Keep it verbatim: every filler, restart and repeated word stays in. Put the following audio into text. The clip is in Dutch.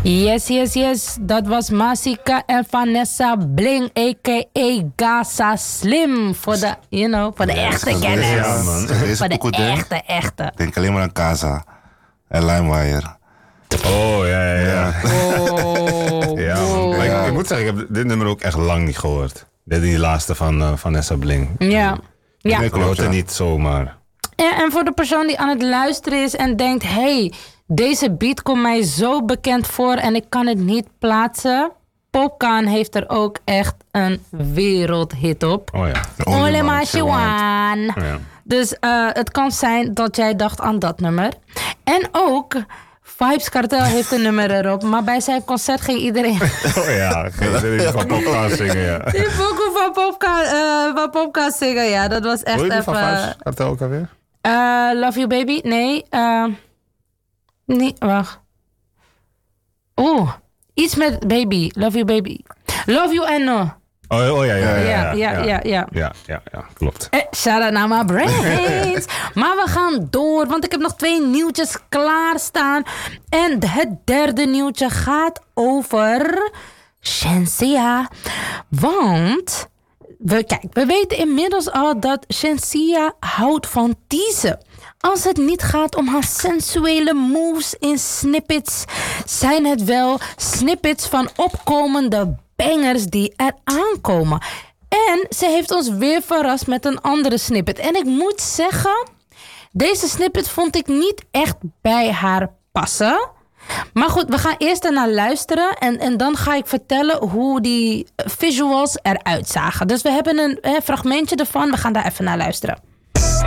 Yes, yes, yes. Dat was Masika en Vanessa Bling, a k a. Gaza Slim. Voor de, you know, voor de echte kenners. Ja, man. Voor de echte, echte. Denk alleen maar aan Gaza en LimeWire. Oh, ja, ja, ja. Oh, ja, man. Maar ik, ik moet zeggen, ik heb dit nummer ook echt lang niet gehoord. Dit is die laatste van uh, Vanessa Bling. Ja. Ja. Ik hoor het niet zomaar. Ja, en voor de persoon die aan het luisteren is en denkt... hey, deze beat komt mij zo bekend voor en ik kan het niet plaatsen. Popcaan heeft er ook echt een wereldhit op. Oh ja. Ole Machiwan. Oh ja. Dus uh, het kan zijn dat jij dacht aan dat nummer. En ook... Vibes Cartel heeft een nummer erop, maar bij zijn concert ging iedereen... Oh ja, ging van Popcaan zingen, ja. Die pokoe van Popcaan, uh, van Popcaan zingen, ja. Dat was echt Hoor je die even... van Vibes Cartel ook alweer? Uh, Love You Baby? Nee. Uh, nee, wacht. Oeh, iets met Baby. Love You Baby. Love You and No. Oh, oh ja, ja, ja. Ja, ja, ja. ja, ja. ja, ja, ja klopt. Eh, shout out naar my brains. Maar we gaan door, want ik heb nog twee nieuwtjes klaarstaan. En het derde nieuwtje gaat over Shenseea. Want, we, kijk, we weten inmiddels al dat Shenseea houdt van teasen. Als het niet gaat om haar sensuele moves in snippets, zijn het wel snippets van opkomende bangers die er aankomen. En ze heeft ons weer verrast met een andere snippet. En ik moet zeggen, deze snippet vond ik niet echt bij haar passen. Maar goed, we gaan eerst ernaar luisteren. En, en dan ga ik vertellen hoe die visuals eruit zagen. Dus we hebben een, een fragmentje ervan. We gaan daar even naar luisteren.